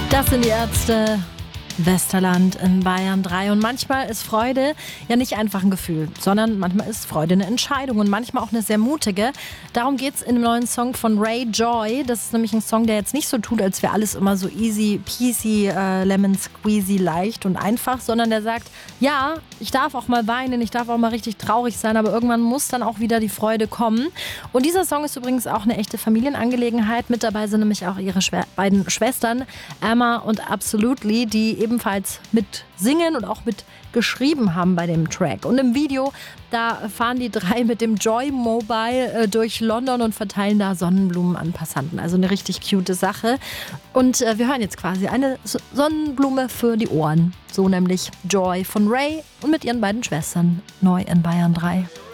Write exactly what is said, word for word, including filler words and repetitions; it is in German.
Das sind die Ärzte. Westerland in Bayern drei. Und manchmal ist Freude ja nicht einfach ein Gefühl, sondern manchmal ist Freude eine Entscheidung und manchmal auch eine sehr mutige. Darum geht es in dem neuen Song von Ray Joy. Das ist nämlich ein Song, der jetzt nicht so tut, als wäre alles immer so easy peasy, äh, lemon squeezy, leicht und einfach, sondern der sagt, ja, ich darf auch mal weinen, ich darf auch mal richtig traurig sein, aber irgendwann muss dann auch wieder die Freude kommen. Und dieser Song ist übrigens auch eine echte Familienangelegenheit. Mit dabei sind nämlich auch ihre Schwer- beiden Schwestern, Emma und Absolutely, die ebenfalls mit singen und auch mit geschrieben haben bei dem Track. Und im Video, da fahren die drei mit dem Joy Mobile äh, durch London und verteilen da Sonnenblumen an Passanten. Also eine richtig cute Sache. Und äh, wir hören jetzt quasi eine S- Sonnenblume für die Ohren. So nämlich Joy von Ray und mit ihren beiden Schwestern neu in Bayern drei.